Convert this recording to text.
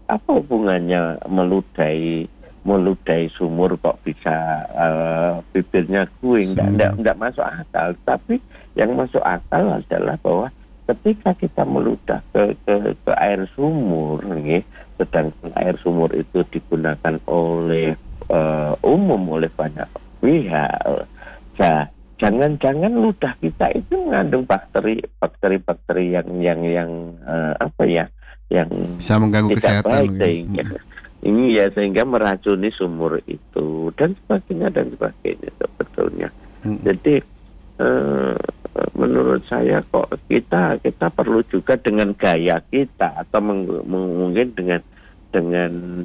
apa hubungannya meludahi sumur kok bisa bibirnya kuing? Nggak masuk akal. Tapi yang masuk akal adalah bahwa ketika kita meludah ke air sumur, sedangkan air sumur itu digunakan oleh umum oleh banyak pihak, jangan-jangan ludah kita itu mengandung bakteri yang yang bisa mengganggu tidak kesehatan baik sehingga meracuni sumur itu dan sebagainya sebetulnya. Jadi menurut saya kok kita perlu juga dengan gaya kita atau mungkin dengan